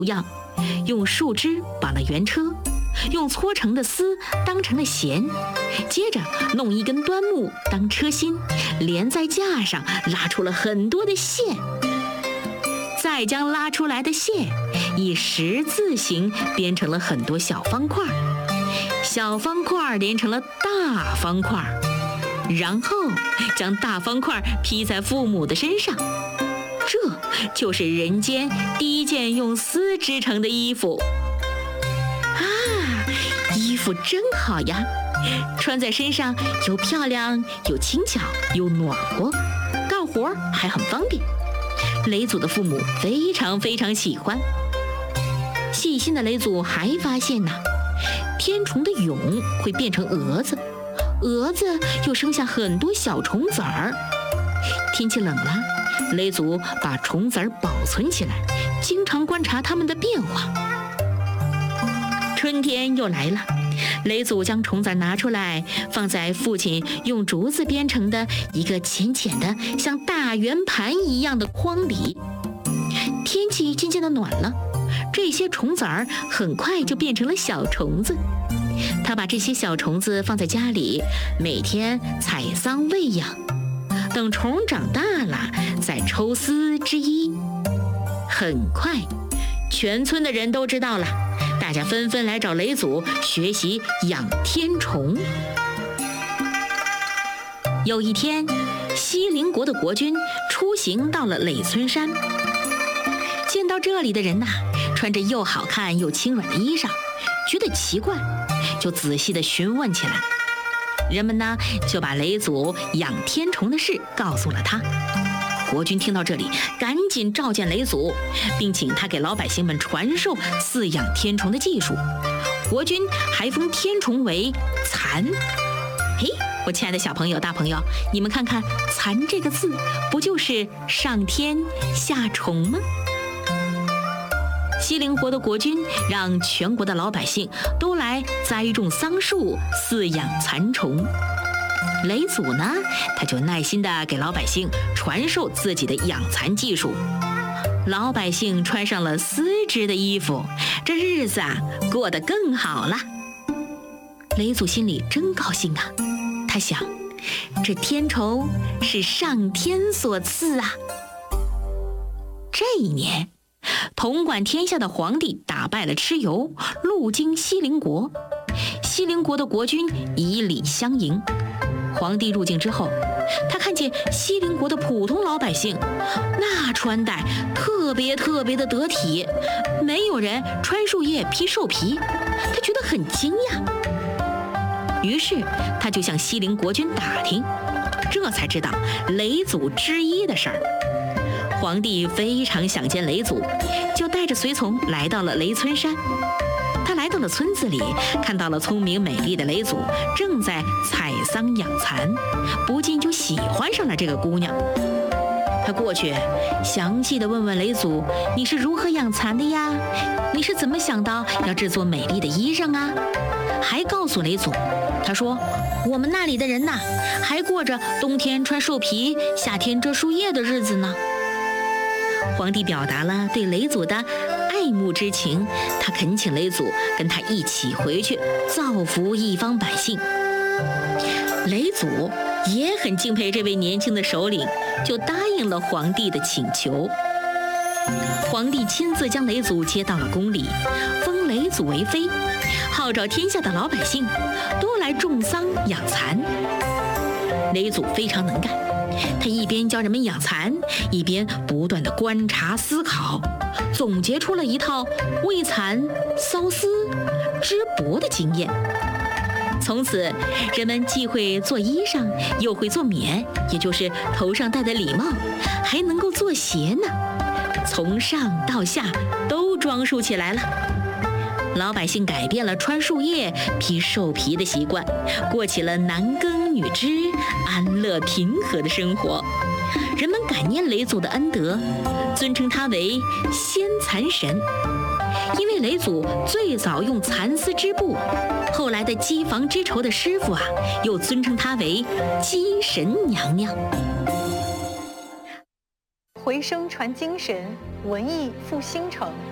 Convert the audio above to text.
样，用树枝绑了圆车，用搓成的丝当成了弦，接着弄一根端木当车心，连在架上拉出了很多的线，再将拉出来的线以十字形编成了很多小方块，小方块连成了大方块，然后将大方块披在父母的身上。这就是人间第一件用丝织成的衣服啊！衣服真好呀，穿在身上又漂亮又轻巧又暖和，干活还很方便。雷祖的父母非常非常喜欢。细心的雷祖还发现呢，天虫的蛹会变成蛾子，蛾子又生下很多小虫子儿。天气冷了，雷祖把虫子儿保存起来，经常观察它们的变化。春天又来了，雷祖将虫子儿拿出来，放在父亲用竹子编成的一个浅浅的像大圆盘一样的筐里。天气渐渐的暖了，这些虫子儿很快就变成了小虫子。他把这些小虫子放在家里，每天采桑喂养，等虫长大了再抽丝织衣。很快，全村的人都知道了，大家纷纷来找雷祖学习养天虫。有一天，西邻国的国君出行到了诔村山，见到这里的人穿着又好看又轻软的衣裳，觉得奇怪，就仔细地询问起来。人们就把雷祖养天虫的事告诉了他。国君听到这里，赶紧召见雷祖，并请他给老百姓们传授饲养天虫的技术。国君还封天虫为蚕。我亲爱的小朋友大朋友，你们看看蚕这个字，不就是上天下虫吗？西邻国的国君让全国的老百姓都来栽种桑树，饲养蚕虫。雷祖他就耐心地给老百姓传授自己的养蚕技术。老百姓穿上了丝织的衣服，这日子过得更好了。雷祖心里真高兴啊，他想，这天虫是上天所赐啊。这一年，统管天下的皇帝打败了蚩尤，路经西邻国。西邻国的国君以礼相迎。皇帝入境之后，他看见西邻国的普通老百姓，那穿戴特别的得体，没有人穿树叶披兽皮，他觉得很惊讶。于是他就向西邻国君打听，这才知道雷祖织衣的事儿。皇帝非常想见雷祖，就带着随从来到了雷村山。他来到了村子里，看到了聪明美丽的雷祖正在采桑养蚕，不禁就喜欢上了这个姑娘。他过去详细地问问雷祖，你是如何养蚕的呀？你是怎么想到要制作美丽的衣裳啊？还告诉雷祖，他说，我们那里的人还过着冬天穿兽皮，夏天遮树叶的日子呢。皇帝表达了对雷祖的爱慕之情，他恳请雷祖跟他一起回去造福一方百姓。雷祖也很敬佩这位年轻的首领，就答应了皇帝的请求。皇帝亲自将雷祖接到了宫里，封雷祖为妃，号召天下的老百姓都来种桑养蚕。雷祖非常能干，他一边教人们养蚕，一边不断地观察思考，总结出了一套喂蚕、缫丝、织帛的经验。从此，人们既会做衣裳，又会做冕，也就是头上戴的礼帽，还能够做鞋呢。从上到下都装束起来了。老百姓改变了穿树叶、披兽皮的习惯，过起了男耕女织、安乐平和的生活。人们感念雷祖的恩德，尊称他为先蚕神。因为雷祖最早用蚕丝织布，后来的机房织绸的师傅又尊称他为机神娘娘。 回声传精神，文艺复兴城。